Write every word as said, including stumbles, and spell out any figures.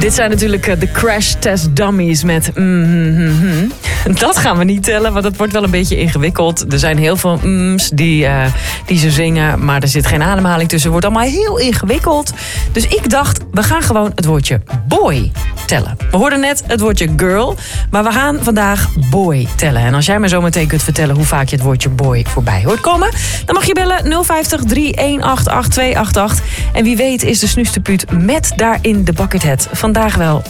Dit zijn natuurlijk de Crash Test Dummies met mm-hmm. Dat gaan we niet tellen, want dat wordt wel een beetje ingewikkeld. Er zijn heel veel m's die, uh, die ze zingen, maar er zit geen ademhaling tussen. Het wordt allemaal heel ingewikkeld. Dus ik dacht, we gaan gewoon het woordje boy tellen. We hoorden net het woordje girl, maar we gaan vandaag boy tellen. En als jij me zo meteen kunt vertellen hoe vaak je het woordje boy voorbij hoort komen, dan mag je bellen nul vijftig, drie een acht acht, twee acht acht. En wie weet is de snoesterpuut met daarin de buckethead vandaag wel